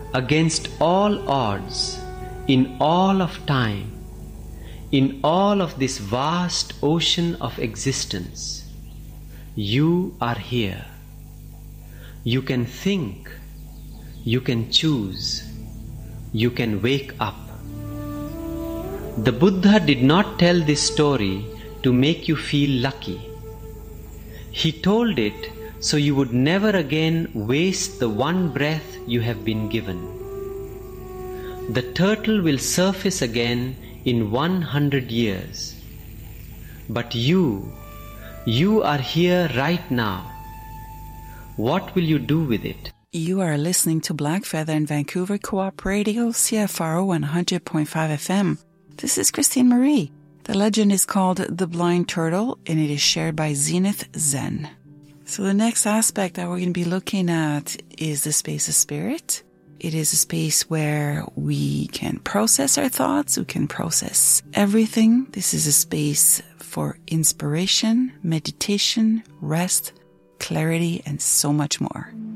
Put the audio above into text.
against all odds, in all of time, in all of this vast ocean of existence, you are here. You can think, you can choose, you can wake up. The Buddha did not tell this story to make you feel lucky. He told it so you would never again waste the one breath you have been given. The turtle will surface again in 100 years. But you are here right now. What will you do with it? You are listening to Black Feather in Vancouver Co-op Radio, CFRO 100.5 FM. This is Christine Marie. The legend is called The Blind Turtle, and it is shared by Zenith Zen. So the next aspect that we're going to be looking at is the space of spirit. It is a space where we can process our thoughts, we can process everything. This is a space for inspiration, meditation, rest, clarity, and so much more.